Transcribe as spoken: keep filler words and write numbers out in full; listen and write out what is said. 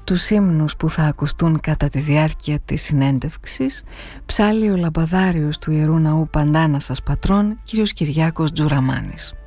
τους ύμνους που θα ακουστούν κατά τη διάρκεια της συνέντευξης ψάλλει ο λαμπαδάριος του Ιερού Ναού Παντάνασας Πατρών, κ. Κυριάκος Τζουραμάνης.